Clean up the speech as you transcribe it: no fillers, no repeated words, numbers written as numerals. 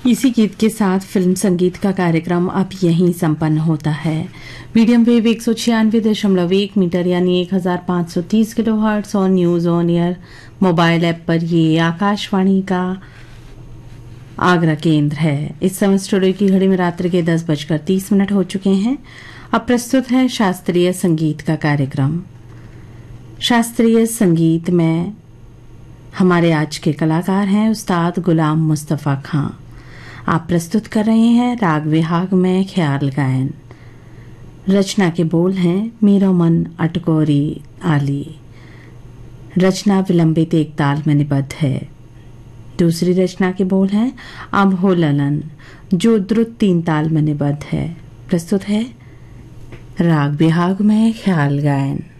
इसी गीत के साथ फिल्म संगीत का कार्यक्रम अब यहीं संपन्न होता है। मीडियम वेव 196.1 मीटर यानी 1530 किलोहर्ट्ज और news on air mobile app पर ये आकाशवाणी का आगरा केंद्र है। इस समय स्टूडियो की घड़ी में रात्रि के 10:30 हो चुके हैं। अब प्रस्तुत है शास्त्रीय संगीत का कार्यक्रम। शास्त्रीय संगीत में हमारे आज के कलाकार हैं उस्ताद गुलाम मुस्तफ़ा खां। आप प्रस्तुत कर रहे हैं राग विहाग में ख्याल गायन। रचना के बोल हैं मेरो मन अटकोरी आली। रचना विलंबित एक ताल में निबद्ध है। दूसरी रचना के बोल हैं अब हो ललन, जो द्रुत 3 ताल में निबद्ध है। प्रस्तुत है राग विहाग में ख्याल गायन।